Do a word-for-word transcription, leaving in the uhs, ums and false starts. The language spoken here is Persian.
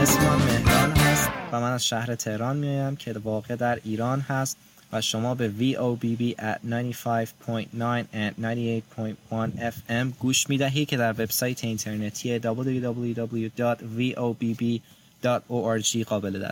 اسم من مهران هست و من از شهر تهران میایم که واقع در ایران هست و شما به وی او بی بی at ninety-five point nine and ninety-eight point one اف ام گوش میدهی که در وبسایت اینترنتی دبلیو دبلیو دبلیو دات وی او بی بی دات او آر جی قابل دسترسی